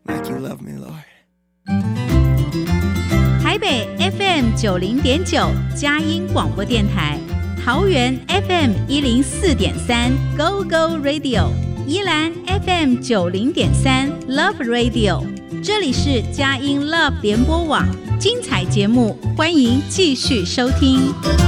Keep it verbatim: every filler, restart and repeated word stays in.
like you love me, Lord. 台北 F M 九零点九佳音广播电台，桃园 F M 一零四点三 Go Go Radio， 宜兰 F M 九零点三 Love Radio。这里是佳音 Love 联播网，精彩节目，欢迎继续收听。